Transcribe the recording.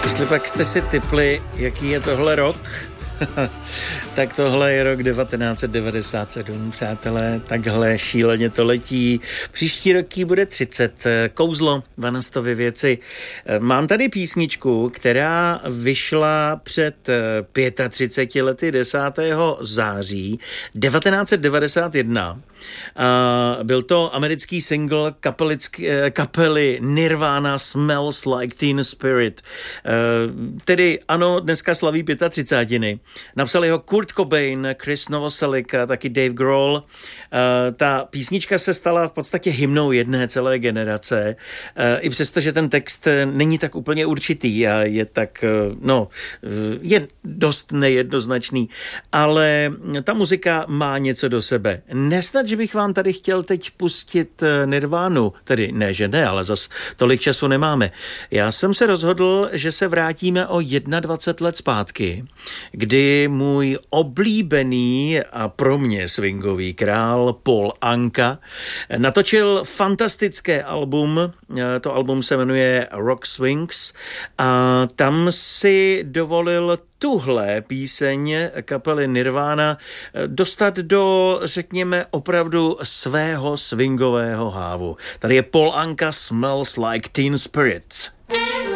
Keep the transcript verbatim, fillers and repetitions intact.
Jestli pak jste si tipli, jaký je tohle rok, tak tohle je rok devatenáct set devadesát sedm, přátelé, takhle šíleně to letí. Příští rok bude třicet, kouzlo Vanastovy věci. Mám tady písničku, která vyšla před třiceti pěti lety desátého září devatenáct set devadesát jedna. A byl to americký single kapely Nirvana Smells Like Teen Spirit. Tedy ano, dneska slaví třicátiny. Napsali ho Kurt Cobain, Chris Novoselic a taky Dave Grohl. Ta písnička se stala v podstatě hymnou jedné celé generace. I přesto, že ten text není tak úplně určitý a je tak, no, je dost nejednoznačný, ale ta muzika má něco do sebe. Nesnad, že bych vám tady chtěl teď pustit Nirvánu, tedy ne, že ne, ale zas tolik času nemáme. Já jsem se rozhodl, že se vrátíme o dvacet jedna let zpátky, kdy můj oblíbený a pro mě swingový král Paul Anka natočil fantastické album, to album se jmenuje Rock Swings a tam si dovolil tuhle píseň kapely Nirvana dostat do, řekněme, opravdu svého swingového hávu. Tady je Paul Anka Smells Like Teen Spirit.